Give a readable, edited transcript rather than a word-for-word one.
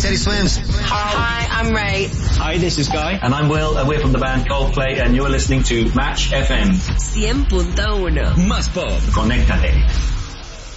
Teddy Swims. Hi, I'm Ray. Hi, this is Guy. And I'm Will, and we're from the band Coldplay, and you're listening to Match FM. 100.1. Más pop. Conéctate.